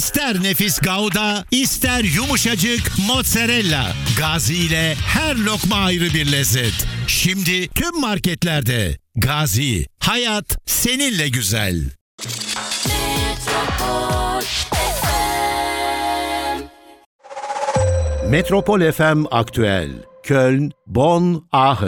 İster nefis Gouda, ister yumuşacık mozzarella. Gazi ile her lokma ayrı bir lezzet. Şimdi tüm marketlerde. Gazi, hayat seninle güzel. Metropol FM Aktüel. Köln, Bonn, Aachen.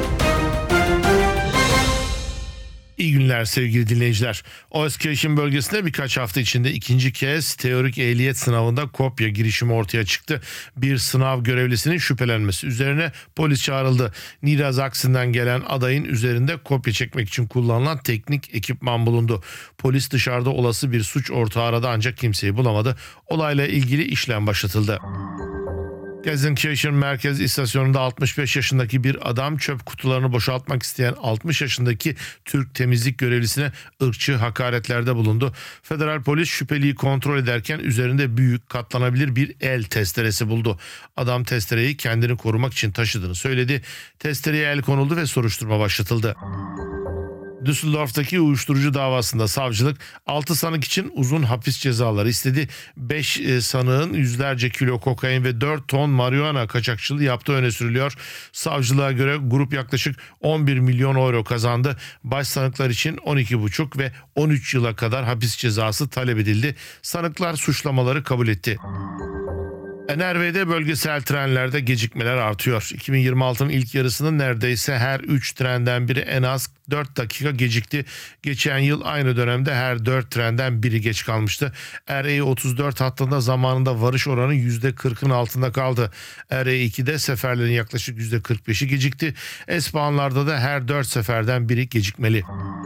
İyi günler sevgili dinleyiciler. Euskirchen bölgesinde birkaç hafta içinde ikinci kez teorik ehliyet sınavında kopya girişimi ortaya çıktı. Bir sınav görevlisinin şüphelenmesi üzerine polis çağrıldı. Niedersachsen'den gelen adayın üzerinde kopya çekmek için kullanılan teknik ekipman bulundu. Polis dışarıda olası bir suç ortağı aradı ancak kimseyi bulamadı. Olayla ilgili işlem başlatıldı. Gelsenkirchen Merkez İstasyonu'nda 65 yaşındaki bir adam çöp kutularını boşaltmak isteyen 60 yaşındaki Türk temizlik görevlisine ırkçı hakaretlerde bulundu. Federal polis şüpheliyi kontrol ederken üzerinde büyük katlanabilir bir el testeresi buldu. Adam testereyi kendini korumak için taşıdığını söyledi. Testereye el konuldu ve soruşturma başlatıldı. Düsseldorf'taki uyuşturucu davasında savcılık 6 sanık için uzun hapis cezaları istedi. 5 sanığın yüzlerce kilo kokain ve 4 ton marihuana kaçakçılığı yaptığı öne sürülüyor. Savcılığa göre grup yaklaşık 11 milyon euro kazandı. Baş sanıklar için 12,5 ve 13 yıla kadar hapis cezası talep edildi. Sanıklar suçlamaları kabul etti. NRV'de bölgesel trenlerde gecikmeler artıyor. 2026'nın ilk yarısında neredeyse her 3 trenden biri en az 4 dakika gecikti. Geçen yıl aynı dönemde her 4 trenden biri geç kalmıştı. RE34 hattında zamanında varış oranı %40'ın altında kaldı. RE2'de seferlerin yaklaşık %45'i gecikti. S-Bahn'larda da her 4 seferden biri gecikmeli.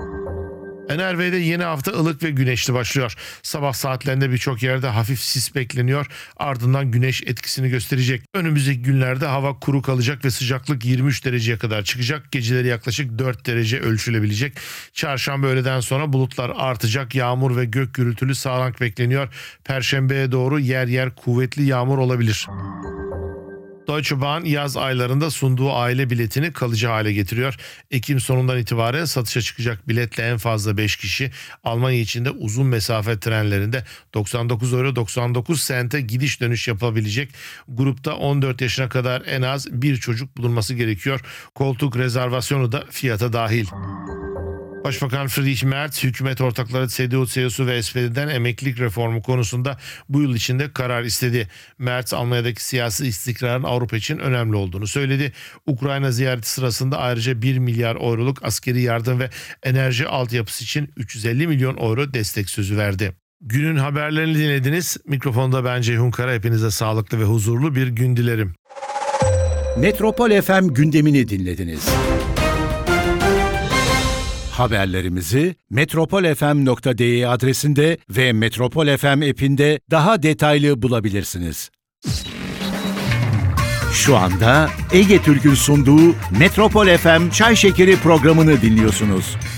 NRV'de yeni hafta ılık ve güneşli başlıyor. Sabah saatlerinde birçok yerde hafif sis bekleniyor. Ardından güneş etkisini gösterecek. Önümüzdeki günlerde hava kuru kalacak ve sıcaklık 23 dereceye kadar çıkacak. Geceleri yaklaşık 4 derece ölçülebilecek. Çarşamba öğleden sonra bulutlar artacak. Yağmur ve gök gürültülü sağanak bekleniyor. Perşembeye doğru yer yer kuvvetli yağmur olabilir. Deutsche Bahn yaz aylarında sunduğu aile biletini kalıcı hale getiriyor. Ekim sonundan itibaren satışa çıkacak biletle en fazla 5 kişi Almanya içinde uzun mesafe trenlerinde 99 euro 99 sente gidiş dönüş yapabilecek. Grupta 14 yaşına kadar en az bir çocuk bulunması gerekiyor. Koltuk rezervasyonu da fiyata dahil. Başbakan Friedrich Merz, hükümet ortakları CDU, CSU ve SPD'den emeklilik reformu konusunda bu yıl içinde karar istedi. Merz, Almanya'daki siyasi istikrarın Avrupa için önemli olduğunu söyledi. Ukrayna ziyareti sırasında ayrıca 1 milyar euroluk askeri yardım ve enerji altyapısı için 350 milyon euro destek sözü verdi. Günün haberlerini dinlediniz. Mikrofonda ben Ceyhun Kara. Hepinize sağlıklı ve huzurlu bir gün dilerim. Metropol FM gündemini dinlediniz. Haberlerimizi metropolfm.de adresinde ve Metropol FM app'inde daha detaylı bulabilirsiniz. Şu anda Ege Türk'ün sunduğu Metropol FM Çay Şekeri programını dinliyorsunuz.